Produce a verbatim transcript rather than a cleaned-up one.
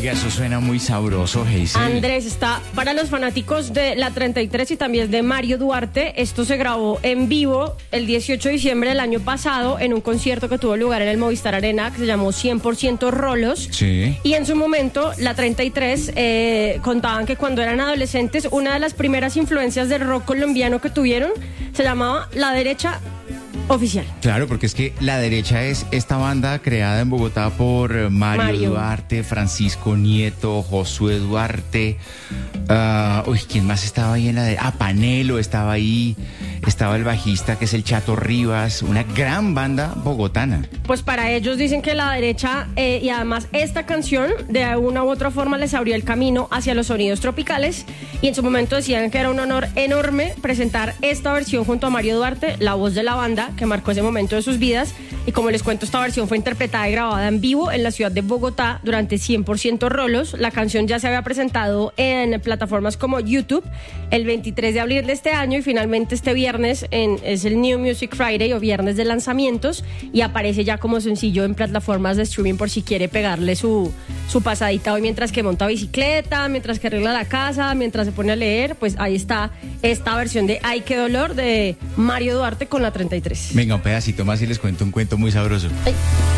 Oiga, eso suena muy sabroso, Hazel. Andrés, está para los fanáticos de la treinta y tres y también de Mario Duarte. Esto se grabó en vivo el dieciocho de diciembre del año pasado en un concierto que tuvo lugar en el Movistar Arena que se llamó cien por ciento Rolos. Sí. Y en su momento, la treinta y tres eh, contaban que cuando eran adolescentes, una de las primeras influencias del rock colombiano que tuvieron se llamaba La Derecha Oficial. Claro, porque es que La Derecha es esta banda creada en Bogotá por Mario, Mario. Duarte, Francisco Nieto, Josué Duarte. Uh, uy, ¿quién más estaba ahí en la de? Ah, Panelo estaba ahí. Estaba el bajista que es el Chato Rivas. Una gran banda bogotana. Pues para ellos dicen que La Derecha eh, y además esta canción de una u otra forma les abrió el camino hacia los sonidos tropicales y en su momento decían que era un honor enorme presentar esta versión junto a Mario Duarte, la voz de la banda que marcó ese momento de sus vidas. Y como les cuento, esta versión fue interpretada y grabada en vivo en la ciudad de Bogotá durante cien por ciento Rolos. La canción ya se había presentado en plataformas como YouTube el veintitrés de abril de este año y finalmente este viernes en, es el New Music Friday o viernes de lanzamientos y aparece ya como sencillo en plataformas de streaming por si quiere pegarle su, su pasadita hoy mientras que monta bicicleta, mientras que arregla la casa, mientras se pone a leer. Pues ahí está esta versión de Ay, qué dolor de Mario Duarte con la treinta y tres. Venga, un pedacito más y les cuento un cuento muy sabroso. Ay.